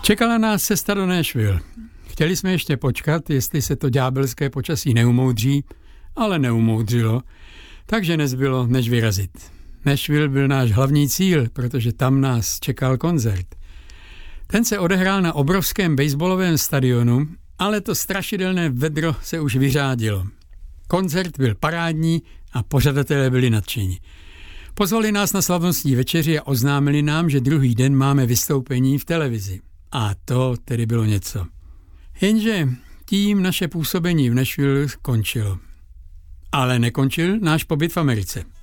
Čekala nás cesta do Nashville. Chtěli jsme ještě počkat, jestli se to ďábelské počasí neumoudří, ale neumoudřilo, takže nezbylo, než vyrazit. Nashville byl náš hlavní cíl, protože tam nás čekal koncert. Ten se odehrál na obrovském baseballovém stadionu, ale to strašidelné vedro se už vyřádilo. Koncert byl parádní a pořadatelé byli nadšení. Pozvali nás na slavnostní večeři a oznámili nám, že druhý den máme vystoupení v televizi. A to tedy bylo něco. Jenže tím naše působení v Nashville končilo. Ale nekončil náš pobyt v Americe.